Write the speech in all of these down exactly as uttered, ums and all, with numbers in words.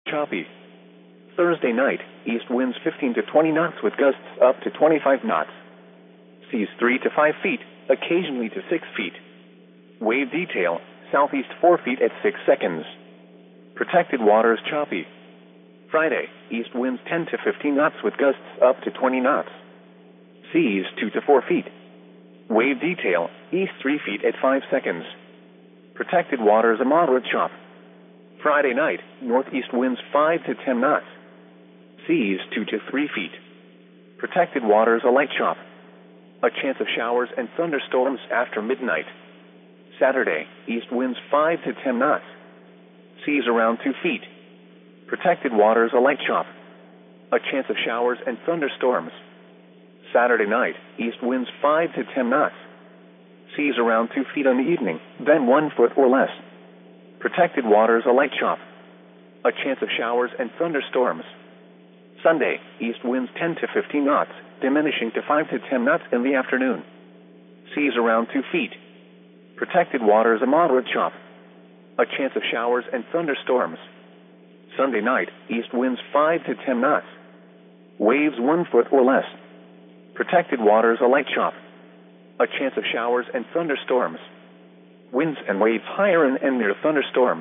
choppy. Thursday night, east winds fifteen to twenty knots with gusts up to twenty-five knots. Seas three to five feet, occasionally to six feet. Wave detail, southeast four feet at six seconds. Protected waters choppy. Friday, east winds ten to fifteen knots with gusts up to twenty knots. Seas two to four feet. Wave detail, east three feet at five seconds. Protected waters a moderate chop. Friday night, northeast winds five to ten knots. Seas two to three feet. Protected waters a light chop. A chance of showers and thunderstorms after midnight. Saturday, east winds five to ten knots. Seas around two feet. Protected waters a light chop. A chance of showers and thunderstorms. Saturday night, east winds five to ten knots. Seas around two feet in the evening, then one foot or less. Protected waters a light chop. A chance of showers and thunderstorms. Sunday, east winds ten to fifteen knots, diminishing to five to ten knots in the afternoon. Seas around two feet. Protected waters a moderate chop. A chance of showers and thunderstorms. Sunday night, east winds five to ten knots. Waves one foot or less. Protected waters a light chop. A chance of showers and thunderstorms. Winds and waves higher in and near thunderstorms.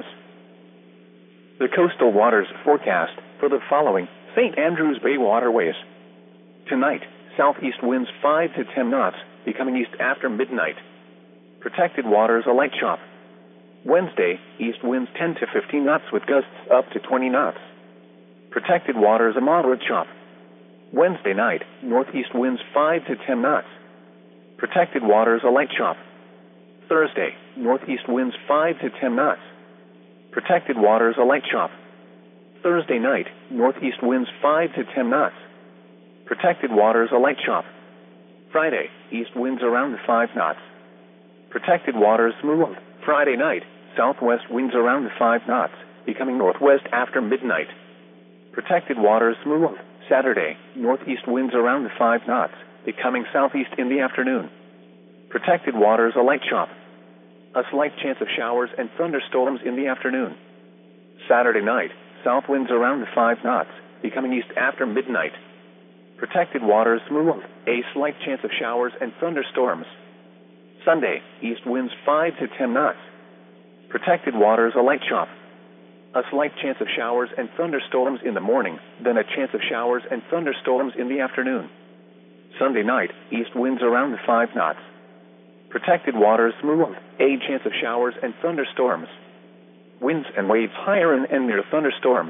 The coastal waters forecast for the following Saint Andrews Bay waterways. Tonight, southeast winds five to ten knots, becoming east after midnight. Protected waters a light chop. Wednesday, east winds ten to fifteen knots with gusts up to twenty knots. Protected waters a moderate chop. Wednesday night, northeast winds five to ten knots. Protected waters a light chop. Thursday, northeast winds five to ten knots. Protected waters a light chop. Thursday night, northeast winds five to ten knots. Protected waters a light chop. Friday, east winds around five knots. Protected waters smooth. Friday night, southwest winds around five knots, becoming northwest after midnight. Protected waters smooth. Saturday, northeast winds around five knots, becoming southeast in the afternoon. Protected waters a light chop. A slight chance of showers and thunderstorms in the afternoon. Saturday night, south winds around five knots, becoming east after midnight. Protected waters smooth. A slight chance of showers and thunderstorms. Sunday, east winds five to ten knots. Protected waters a light chop. A slight chance of showers and thunderstorms in the morning, then a chance of showers and thunderstorms in the afternoon. Sunday night, east winds around five knots. Protected waters smooth. A chance of showers and thunderstorms. Winds and waves higher in and near thunderstorms.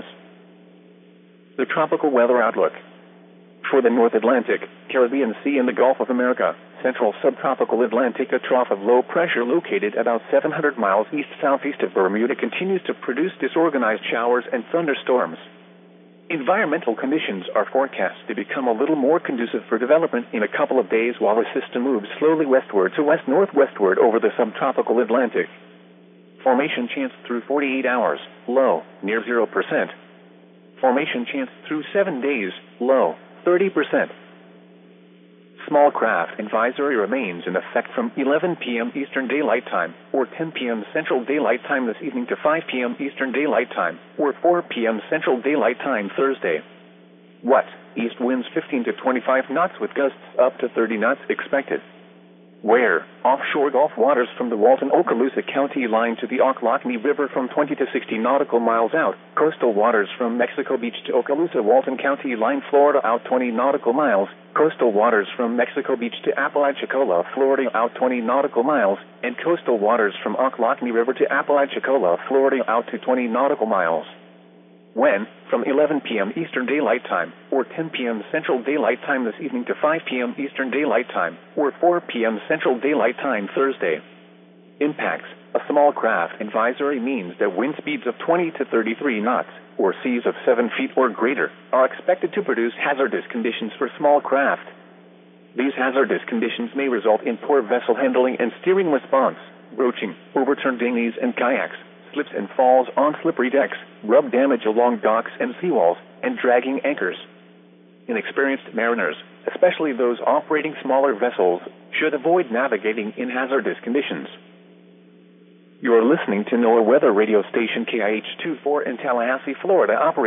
The tropical weather outlook. For the North Atlantic, Caribbean Sea and the Gulf of America, central subtropical Atlantic, a trough of low pressure located about seven hundred miles east-southeast of Bermuda continues to produce disorganized showers and thunderstorms. Environmental conditions are forecast to become a little more conducive for development in a couple of days while the system moves slowly westward to west-northwestward over the subtropical Atlantic. Formation chance through forty-eight hours, low, near zero percent. Formation chance through seven days, low, thirty percent. Small craft advisory remains in effect from eleven p.m. Eastern Daylight Time, or ten p.m. Central Daylight Time this evening to five p.m. Eastern Daylight Time, or four p.m. Central Daylight Time Thursday. What? East winds fifteen to twenty-five knots with gusts up to thirty knots expected. Where? Offshore Gulf waters from the Walton-Okaloosa County line to the Ocklawahnee River from twenty to sixty nautical miles out. Coastal waters from Mexico Beach to Okaloosa-Walton County line, Florida out twenty nautical miles. Coastal waters from Mexico Beach to Apalachicola, Florida out twenty nautical miles. And coastal waters from Ocklawahnee River to Apalachicola, Florida out to twenty nautical miles. When? From eleven p.m. Eastern Daylight Time, or ten p.m. Central Daylight Time this evening to five p.m. Eastern Daylight Time, or four p.m. Central Daylight Time Thursday. Impacts. A small craft advisory means that wind speeds of twenty to thirty-three knots, or seas of seven feet or greater, are expected to produce hazardous conditions for small craft. These hazardous conditions may result in poor vessel handling and steering response, broaching, overturned dinghies and kayaks, slips and falls on slippery decks, rub damage along docks and seawalls, and dragging anchors. Inexperienced mariners, especially those operating smaller vessels, should avoid navigating in hazardous conditions. You are listening to NOAA Weather Radio Station K I H two four in Tallahassee, Florida, operating